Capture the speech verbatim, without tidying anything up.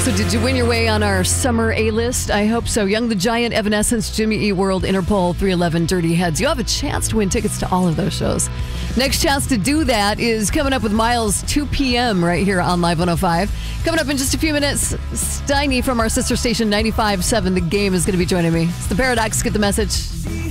So did you win your way on our summer A-list? I hope so. Young the Giant, Evanescence, Jimmy Eat World, Interpol, three eleven, Dirty Heads. You have a chance to win tickets to all of those shows. Next chance to do that is coming up with Miles, two p.m. right here on Live one oh five. Coming up in just a few minutes, Steiny from our sister station ninety-five point seven. The Game is going to be joining me. It's The Paradox. Get the message.